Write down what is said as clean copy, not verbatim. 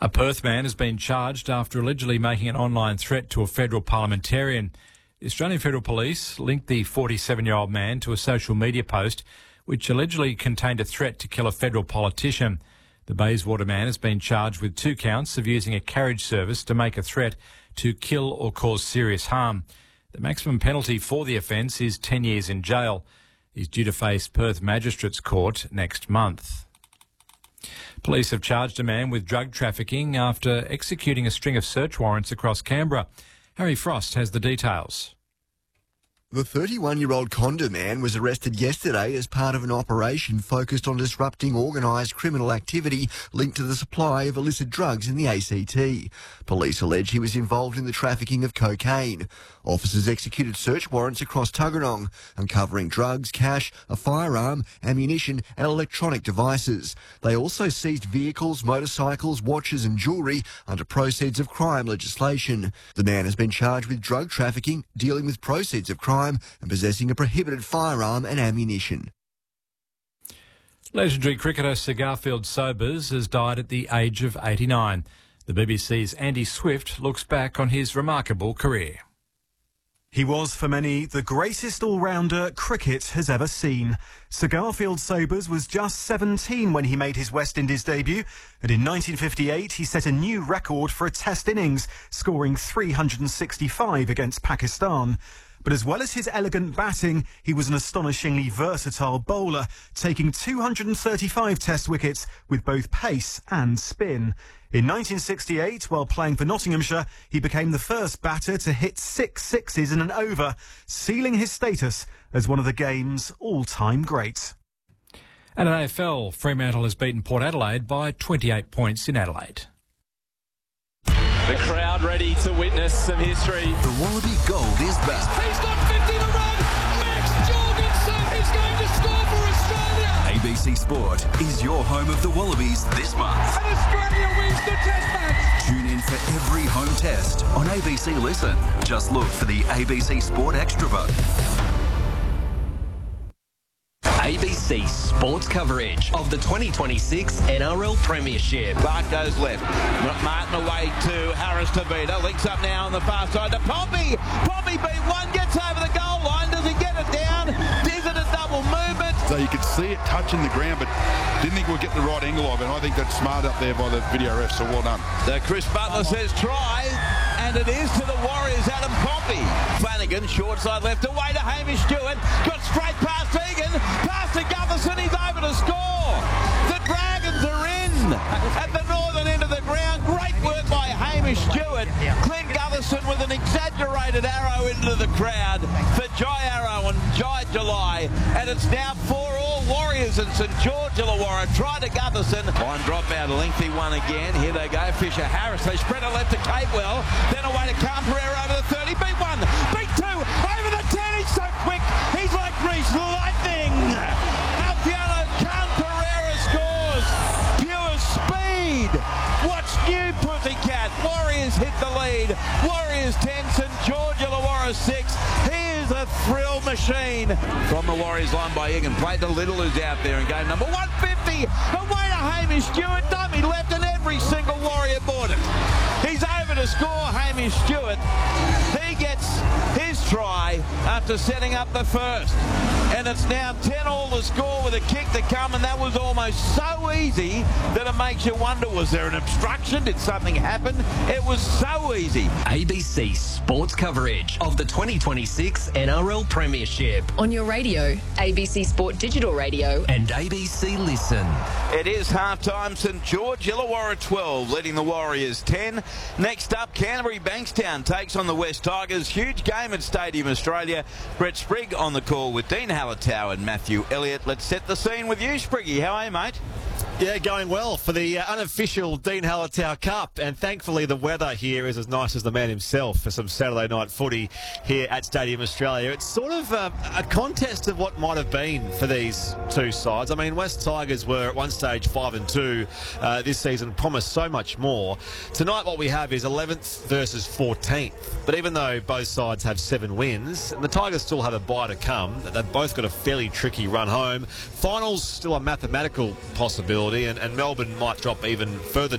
A Perth man has been charged after allegedly making an online threat to a federal parliamentarian. The Australian Federal Police linked the 47-year-old man to a social media post which allegedly contained a threat to kill a federal politician. The Bayswater man has been charged with 2 counts of using a carriage service to make a threat to kill or cause serious harm. The maximum penalty for the offence is 10 years in jail. He's due to face Perth Magistrates Court next month. Police have charged a man with drug trafficking after executing a string of search warrants across Canberra. Harry Frost has the details. The 31-year-old Conda man was arrested yesterday as part of an operation focused on disrupting organised criminal activity linked to the supply of illicit drugs in the ACT. Police allege he was involved in the trafficking of cocaine. Officers executed search warrants across Tuggeranong, uncovering drugs, cash, a firearm, ammunition and electronic devices. They also seized vehicles, motorcycles, watches and jewellery under proceeds of crime legislation. The man has been charged with drug trafficking, dealing with proceeds of crime and possessing a prohibited firearm and ammunition. Legendary cricketer Sir Garfield Sobers has died at the age of 89. The BBC's Andy Swift looks back on his remarkable career. He was, for many, the greatest all-rounder cricket has ever seen. Sir Garfield Sobers was just 17 when he made his West Indies debut, and in 1958 he set a new record for a Test innings, scoring 365 against Pakistan. But as well as his elegant batting, he was an astonishingly versatile bowler, taking 235 Test wickets with both pace and spin. In 1968, while playing for Nottinghamshire, he became the first batter to hit 6 sixes in an over, sealing his status as one of the game's all-time greats. And in AFL, Fremantle has beaten Port Adelaide by 28 points in Adelaide. The crowd ready to witness some history. The Wallaby Gold is back. He's got 50 to run. Max Jorgensen is going to score for Australia. ABC Sport is your home of the Wallabies this month. And Australia wins the Test match. Tune in for every home test on ABC Listen. Just look for the ABC Sport Extra button. ABC Sports coverage of the 2026 NRL Premiership. Clark goes left. Martin away to Harris Tavita. Links up now on the far side to Poppy. Poppy beat one, gets over the goal line. Does he get it down? Is it a double movement? So you could see it touching the ground, but didn't think we'd get the right angle of it. I think that's smart up there by the video ref, so well done. So Chris Butler says try, and it is to the Warriors, Adam Poppy. Flanagan, short side left, away to Hamish Stewart. Got straight past Egan, past to Gutherson, he's over to score. The Dragons are in at the northern end of the ground. Great work by Hamish Stewart. Clint Gutherson with an exaggerated arrow into the crowd for Jai Arrow and Jai July. And it's now 4-4 Warriors and St George Illawarra. Try to Gutherson. Line drop out, a lengthy one again. Here they go, Fisher Harris. They spread it left to Capewell. Then away to Khan Pereira over the 30. Beat one, beat two, over the 10. He's so quick. He's like Grease Lightning. Alpiano Khan Pereira scores. Pure speed. Watch new Pussycat. Warriors hit the lead. Warriors 10, St George Illawarra 6. He is a thrill machine. From the Warriors line by Egan. Played to Little, who's out there in game number 150. Away to Hamish Stewart. Dummy left, and every single Warrior bought it. He's over to score, Hamish Stewart. He gets his try after setting up the first. And it's now 10-all the score with a kick to come, and that was almost so easy that it makes you wonder, was there an obstruction? Did something happen? It was so easy. ABC Sports coverage of the 2026 NRL Premiership. On your radio, ABC Sport Digital Radio. And ABC Listen. It is half-time. St George Illawarra 12, leading the Warriors 10. Next up, Canterbury Bankstown takes on the West Tigers. Huge game at Stadium Australia. Brett Sprigg on the call with Dean Hallertau and Matthew Elliott. Let's set the scene with you, Spriggy. How are you, mate? Yeah, going well for the unofficial Dean Hallertau Cup, and thankfully the weather here is as nice as the man himself for some Saturday night footy here at Stadium Australia. It's sort of a contest of what might have been for these two sides. I mean, West Tigers were at one stage 5-2 this season, promised so much more. Tonight what we have is 11th versus 14th, but even though both sides have 7 wins, and the Tigers still have a bye to come, they've both got a fairly tricky run home. Finals still a mathematical possibility, and Melbourne might drop even further